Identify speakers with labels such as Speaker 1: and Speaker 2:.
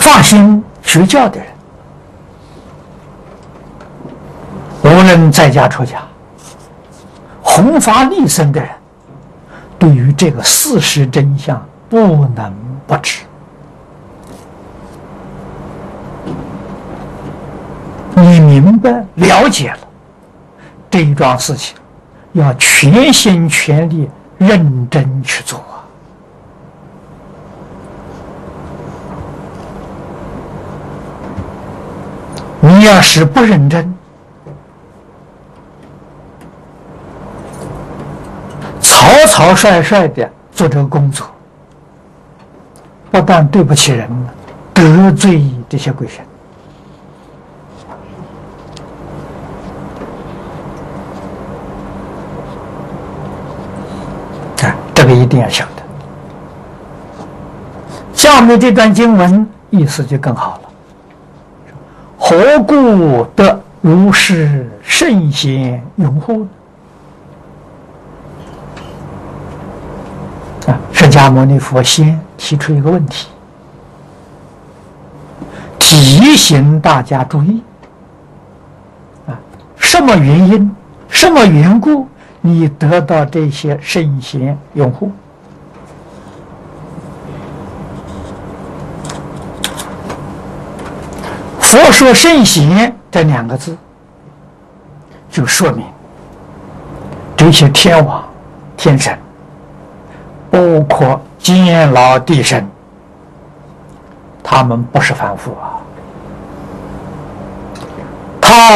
Speaker 1: 发心学教的人，无论在家出家，弘法利生的人，对于这个事实真相不能不知。你明白了解了这一桩事情，要全心全力认真去做啊！你要是不认真，草率率的做这个工作，不但对不起人，得罪这些鬼神。这个一定要晓得。下面这段经文意思就更好了。何故得如是圣贤拥护呢？释迦牟尼佛先提出一个问题，提醒大家注意什么原因、什么缘故，你得到这些圣贤拥护？佛说圣贤这两个字，就说明这些天王、天神，包括监牢地神，他们不是凡夫啊。